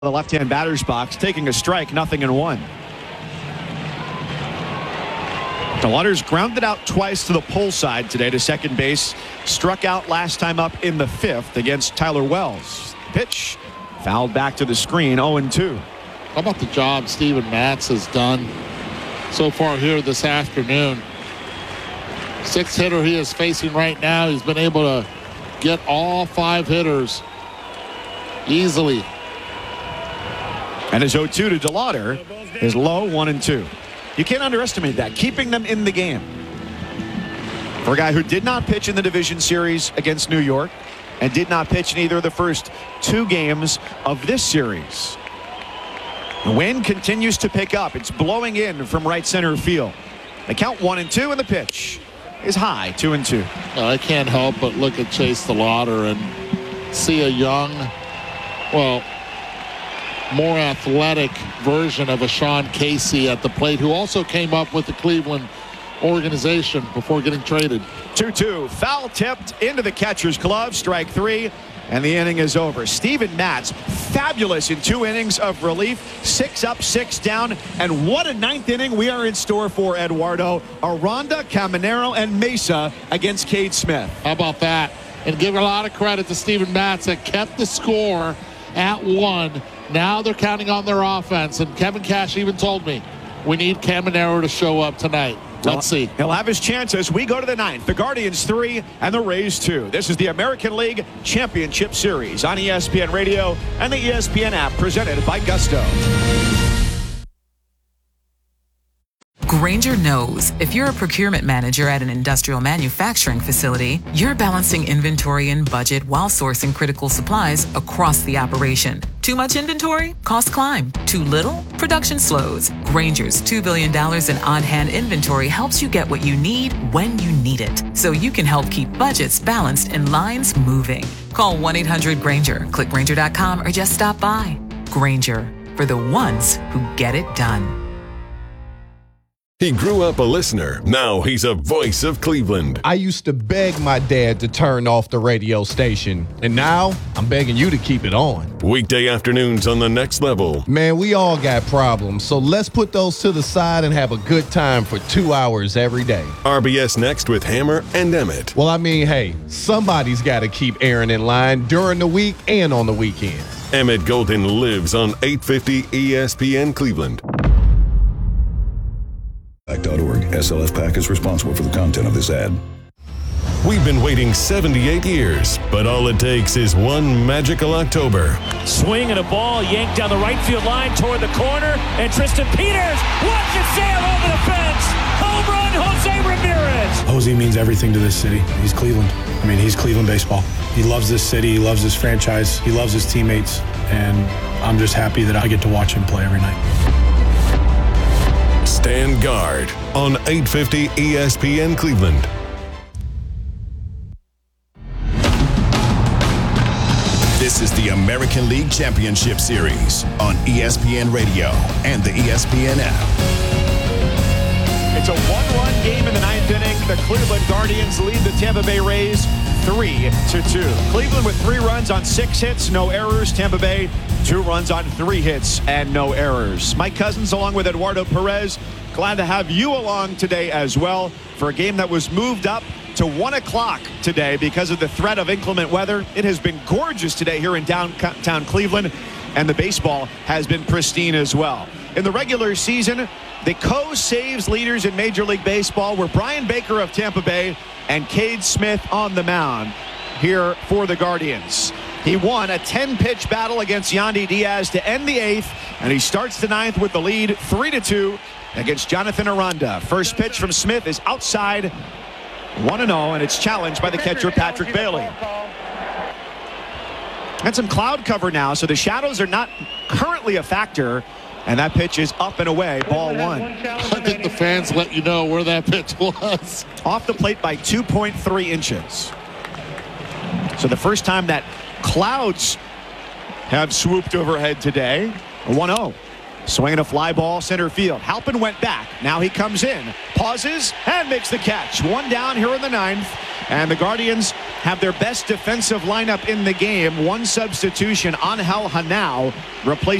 The left-hand batter's box, taking a strike, 0-1. DeLauder's grounded out twice to the pull side today to second base. Struck out last time up in the 5th against Tyler Wells. Pitch fouled back to the screen, 0-2. How about the job Steven Matz has done so far here this afternoon? 6th hitter he is facing right now. He's been able to get all 5 hitters easily. And his 0-2 to DeLauder is low, 1-2. You can't underestimate that, keeping them in the game. For a guy who did not pitch in the division series against New York and did not pitch in either of the first 2 games of this series. The wind continues to pick up. It's blowing in from right center field. They count 1-2, and the pitch is high, 2-2. I can't help but look at Chase DeLauder and see a young, well, more athletic version of a Sean Casey at the plate, who also came up with the Cleveland organization before getting traded. 2-2, foul tipped into the catcher's glove, strike 3, and the inning is over. Steven Matz, fabulous in 2 innings of relief, 6 up, 6 down, and what a 9th inning we are in store for, Eduardo. Aranda, Caminero, and Mesa against Cade Smith. How about that? And give a lot of credit to Steven Matz that kept the score at 1. Now they're counting on their offense, and Kevin Cash even told me we need Caminero to show up tonight. Let's see. He'll have his chances. We go to the 9th. The Guardians 3 and the Rays 2. This is the American League Championship Series on ESPN Radio and the ESPN app, presented by Gusto. Grainger knows if you're a procurement manager at an industrial manufacturing facility, you're balancing inventory and budget while sourcing critical supplies across the operation. Too much inventory? Costs climb. Too little? Production slows. Grainger's $2 billion in on-hand inventory helps you get what you need when you need it, so you can help keep budgets balanced and lines moving. Call 1-800-GRAINGER, click Grainger.com, or just stop by. Grainger, for the ones who get it done. He grew up a listener. Now he's a voice of Cleveland. I used to beg my dad to turn off the radio station, and now I'm begging you to keep it on. Weekday afternoons on The Next Level. Man, we all got problems, so let's put those to the side and have a good time for 2 hours every day. RBS Next with Hammer and Emmett. Well, I mean, hey, somebody's got to keep Aaron in line during the week and on the weekends. Emmett Golden lives on 850 ESPN Cleveland. .org. SLF PAC is responsible for the content of this ad. We've been waiting 78 years, but all it takes is one magical October. Swing and a ball yanked down the right field line toward the corner, and Tristan Peters, watch it sail over the fence. Home run, Jose Ramirez. Jose means everything to this city. He's Cleveland. I mean, he's Cleveland baseball. He loves this city. He loves this franchise. He loves his teammates, and I'm just happy that I get to watch him play every night. Stand Guard on 850 ESPN Cleveland. This is the American League Championship Series on ESPN Radio and the ESPN app. It's a 1-run game in the 9th inning. The Cleveland Guardians lead the Tampa Bay Rays 3-2. Cleveland with 3 runs on 6 hits, no errors. Tampa Bay 2 runs on 3 hits and no errors. Mike Cousins along with Eduardo Perez. Glad to have you along today as well for a game that was moved up to 1 o'clock today because of the threat of inclement weather. It has been gorgeous today here in downtown Cleveland, and the baseball has been pristine as well. In the regular season, the co-saves leaders in Major League Baseball were Brian Baker of Tampa Bay and Cade Smith on the mound here for the Guardians. He won a 10-pitch battle against Yandy Diaz to end the 8th, and he starts the 9th with the lead 3-2 against Jonathan Aranda. First pitch from Smith is outside, 1-0, and it's challenged by the catcher Patrick Bailey. And some cloud cover now, so the shadows are not currently a factor. And that pitch is up and away, ball 1. I think the fans let you know where that pitch was. Off the plate by 2.3 inches. So the first time that clouds have swooped overhead today. 1-0. Swinging a fly ball center field. Halpin went back. Now he comes in. Pauses and makes the catch. 1 down here in the 9th. And the Guardians have their best defensive lineup in the game. One substitution, Angel Hanau, replaced